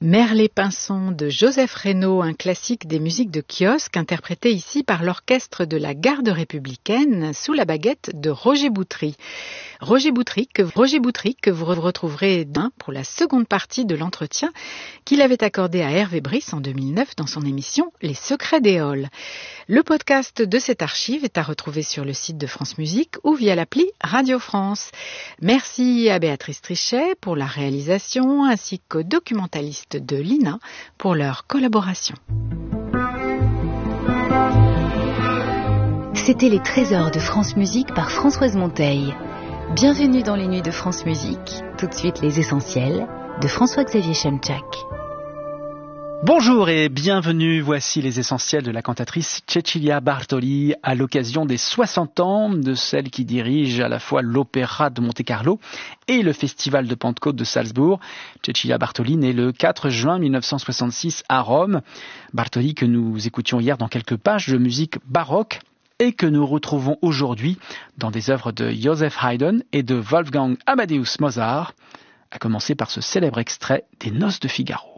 Merlet-Pinson de Joseph Reynaud, un classique des musiques de kiosque, interprété ici par l'orchestre de la Garde républicaine sous la baguette de Roger Boutry. Roger Boutry que vous retrouverez demain pour la seconde partie de l'entretien qu'il avait accordé à Hervé Brice en 2009 dans son émission Les Secrets des Halles. Le podcast de cette archive est à retrouver sur le site de France Musique ou via l'appli Radio France. Merci à Béatrice Trichet pour la réalisation ainsi qu'aux documentalistes de l'INA pour leur collaboration. C'était les trésors de France Musique par Françoise Monteil. Bienvenue dans les nuits de France Musique. Tout de suite les essentiels de François-Xavier Chemchak. Bonjour et bienvenue, voici les essentiels de la cantatrice Cecilia Bartoli à l'occasion des 60 ans de celle qui dirige à la fois l'Opéra de Monte-Carlo et le Festival de Pentecôte de Salzbourg. Cecilia Bartoli née le 4 juin 1966 à Rome. Bartoli que nous écoutions hier dans quelques pages de musique baroque et que nous retrouvons aujourd'hui dans des œuvres de Joseph Haydn et de Wolfgang Amadeus Mozart, à commencer par ce célèbre extrait des Noces de Figaro.